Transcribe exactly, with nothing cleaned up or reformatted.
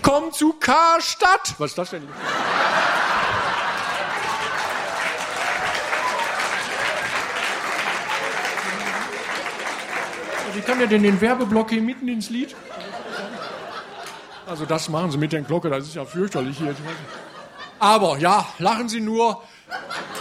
Komm zu Karstadt. Was ist das denn? Wie kann der denn den Werbeblock hier mitten ins Lied? Also das machen sie mit der Glocke, das ist ja fürchterlich hier. Aber ja, lachen Sie nur.